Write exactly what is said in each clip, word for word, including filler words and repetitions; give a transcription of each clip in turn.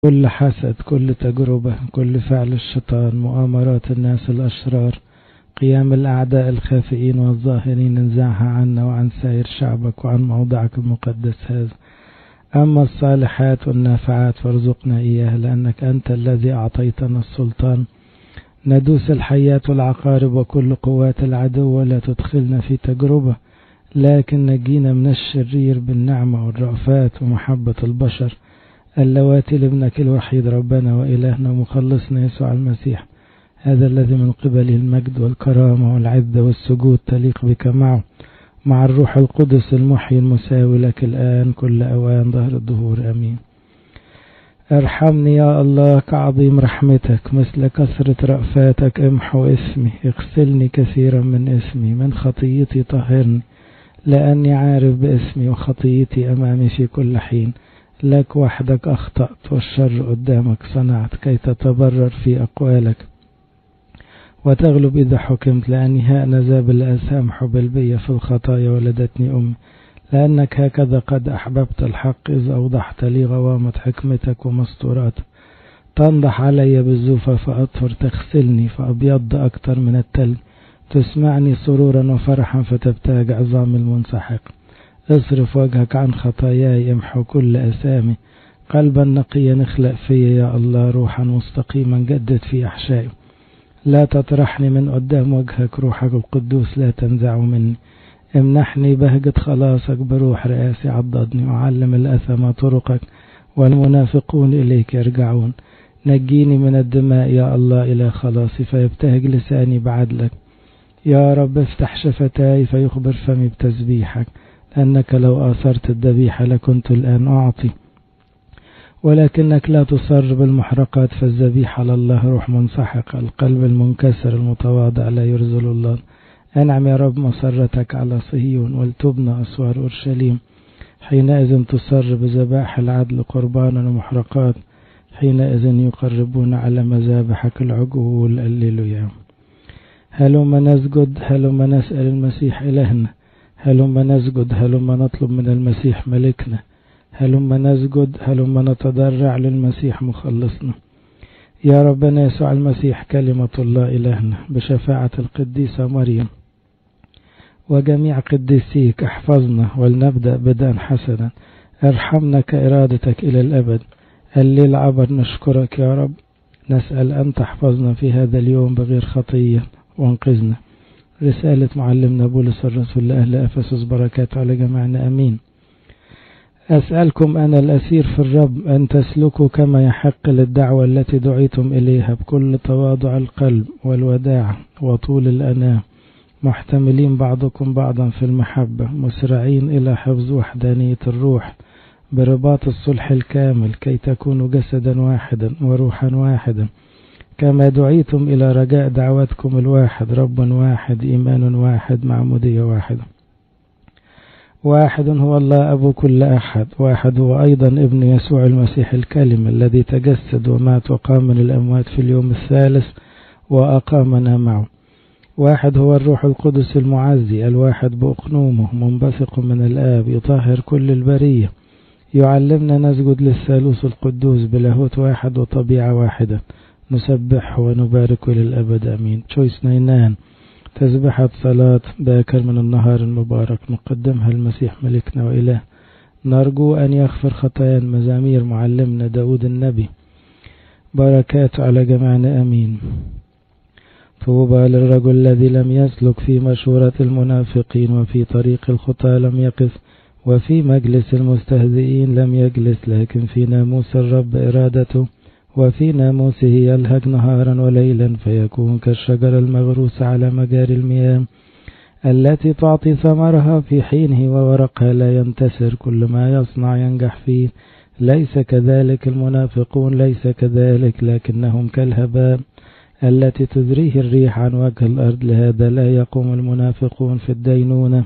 كل حسد، كل تجربة، كل فعل الشيطان، مؤامرات الناس الأشرار، قيام الأعداء الخافئين والظاهرين، انزعها عنا وعن سائر شعبك وعن موضعك المقدس هذا. أما الصالحات والنافعات فارزقنا إياها، لأنك أنت الذي أعطيتنا السلطان ندوس الحيات والعقارب وكل قوات العدو، ولا تدخلنا في تجربة، لكن نجينا من الشرير بالنعمة والرأفات ومحبة البشر اللواتي لابنك الوحيد ربنا وإلهنا ومخلصنا يسوع المسيح، هذا الذي من قبله المجد والكرامة والعزة والسجود تليق بك معه، مع الروح القدس المحيي المساوي لك الآن كل أوان ظهر الدهور. أمين. ارحمني يا الله كعظيم رحمتك، مثل كثرة رأفاتك امحو اسمي، اغسلني كثيرا من اسمي، من خطيتي طهرني، لأني عارف باسمي وخطيتي أمامي في كل حين. لك وحدك أخطأت والشر قدامك صنعت، كي تتبرر في أقوالك وتغلب إذا حكمت، لأني هأنذا بالأسامح بالبية في الخطايا ولدتني أمي، لأنك هكذا قد أحببت الحق إذ أوضحت لي غوامة حكمتك ومستوراتك. تنضح علي بالزوفة فأطهر، تغسلني فأبيض أكتر من التلج، تسمعني سرورا وفرحا فتبتهج عظام المنسحق. اصرف وجهك عن خطاياي، امحو كل أسامي، قلبا نقيا اخلق في يا الله، روحا مستقيما جدد في أحشائي. لا تطرحني من قدام وجهك، روحك القدوس لا تنزع مني. امنحني بهجة خلاصك بروح رئاسي، عضدني وعلم الأثم طرقك والمنافقون إليك يرجعون. نجيني من الدماء يا الله إلى خلاصي، فيبتهج لساني بعدلك. يا رب افتح شفتاي فيخبر فمي بتسبيحك، لأنك لو آثرت الذبيحة لكنت الآن أعطي، ولكنك لا تصر بالمحرقات، فالذبيحة لله روح منسحق. القلب المنكسر المتواضع لا يرزل الله. أنعم يا رب مسرتك على صهيون، ولتبنى أسوار أورشليم. حينئذ تصر بذبائح العدل قربانا ومحرقات، حينئذ يقربون على مذابحك العجول. الليلويا. هلما نسجد، هلما نسأل المسيح إلهنا، هلما نسجد، هلما نطلب من المسيح ملكنا، هلما نسجد، هلما نتضرع للمسيح مخلصنا. يا ربنا يسوع المسيح كلمة الله إلهنا، بشفاعة القديسة مريم وجميع قديسيك احفظنا، ولنبدأ بدءا حسنا. ارحمنا كإرادتك إلى الأبد. الليل عبر نشكرك يا رب، نسأل أن تحفظنا في هذا اليوم بغير خطية وانقذنا. رسالة معلمنا بولس الرسول لأهل أفسس، بركات على جميعنا. أمين. أسألكم أنا الأسير في الرب أن تسلكوا كما يحق للدعوة التي دعيتم إليها، بكل تواضع القلب والوداع وطول الأناة، محتملين بعضكم بعضا في المحبة، مسرعين إلى حفظ وحدانية الروح برباط الصلح الكامل، كي تكونوا جسدا واحدا وروحا واحدا، كما دعيتم إلى رجاء دعوتكم الواحد، رب واحد، إيمان واحد، معمودية واحدة. واحد هو الله أبو كل أحد، واحد هو أيضا ابن يسوع المسيح الكلمة الذي تجسد ومات وقام من الأموات في اليوم الثالث وأقامنا معه. واحد هو الروح القدس المعزي، الواحد بأقنومه، منبثق من الآب، يطهر كل البرية، يعلمنا نسجد للثالوث القدوس بلاهوت واحد وطبيعة واحدة، نسبح ونبارك للأبد. أمين. تشويس نينان، تسبحة صلاة باكر من النهار المبارك، نقدمها المسيح ملكنا وإله، نرجو أن يغفر خطايا. مزامير معلمنا داود النبي، بركات على جميعنا. أمين. طوبى للرجل الذي لم يسلك في مشورة المنافقين، وفي طريق الخطى لم يقف، وفي مجلس المستهزئين لم يجلس، لكن في ناموس الرب إرادته، وفي ناموسه يلهج نهارا وليلا، فيكون كالشجرة المغروسة على مجاري المياه، التي تعطي ثمرها في حينه وورقها لا ينتسر، كل ما يصنع ينجح فيه. ليس كذلك المنافقون، ليس كذلك، لكنهم كالهباء التي تزريه الريح عن وجه الأرض. لهذا لا يقوم المنافقون في الدينونة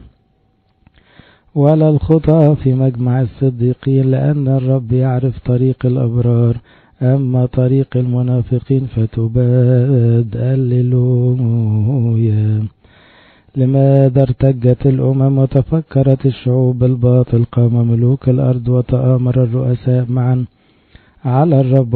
ولا الخطأ في مجمع الصديقين، لأن الرب يعرف طريق الأبرار، أما طريق المنافقين فتباد. هللويا. لماذا ارتجت الأمم وتفكرت الشعوب بالباطل؟ قام ملوك الأرض وتآمر الرؤساء معا على الرب